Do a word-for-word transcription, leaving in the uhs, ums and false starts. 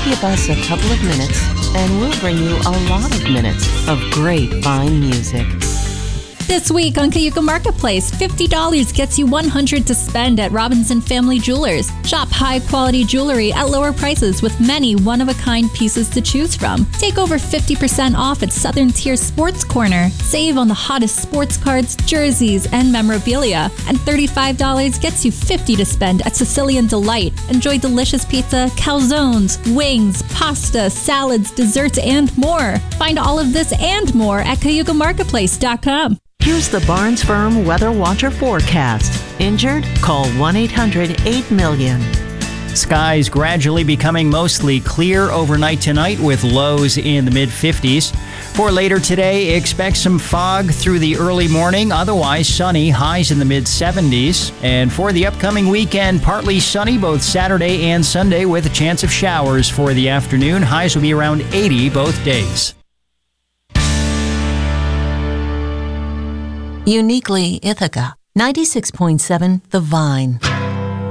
give us a couple of minutes, and we'll bring you a lot of minutes of great fine music. This week on Cayuga Marketplace, fifty dollars gets you one hundred dollars to spend at Robinson Family Jewelers. Shop high-quality jewelry at lower prices with many one-of-a-kind pieces to choose from. Take over fifty percent off at Southern Tier Sports Corner. Save on the hottest sports cards, jerseys, and memorabilia. And thirty-five dollars gets you fifty dollars to spend at Sicilian Delight. Enjoy delicious pizza, calzones, wings, pasta, salads, desserts, and more. Find all of this and more at Cayuga Marketplace dot com. Here's the Barnes Firm Weather Watcher forecast. Injured? Call one eight hundred eight million. Skies gradually becoming mostly clear overnight tonight with lows in the mid fifties. For later today, expect some fog through the early morning, otherwise sunny, highs in the mid seventies. And for the upcoming weekend, partly sunny both Saturday and Sunday with a chance of showers for the afternoon. Highs will be around eighty both days. Uniquely Ithaca, ninety-six point seven The Vine.